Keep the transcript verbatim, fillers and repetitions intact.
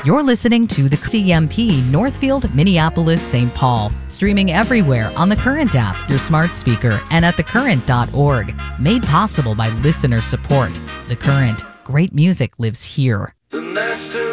You're listening to the C M P Northfield, Minneapolis, Saint Paul. Streaming everywhere on the Current app, your smart speaker, and at the current dot org. Made possible by listener support. The Current. Great music lives here.